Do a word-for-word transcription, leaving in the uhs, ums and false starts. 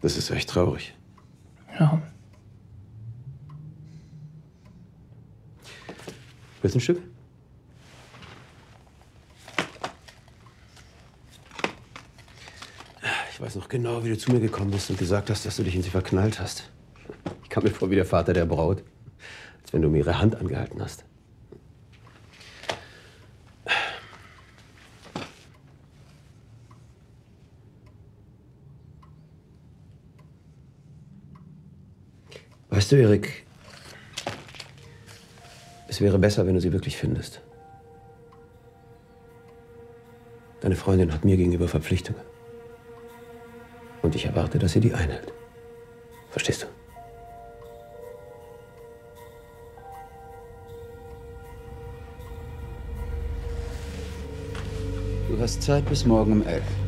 Das ist echt traurig. Ja. Willst du ein Stück? Ich weiß noch genau, wie du zu mir gekommen bist und gesagt hast, dass du dich in sie verknallt hast. Ich kam mir vor wie der Vater der Braut, als wenn du mir ihre Hand angehalten hast. Weißt du, Erik, es wäre besser, wenn du sie wirklich findest. Deine Freundin hat mir gegenüber Verpflichtungen. Und ich erwarte, dass sie die einhält. Verstehst du? Du hast Zeit bis morgen um elf.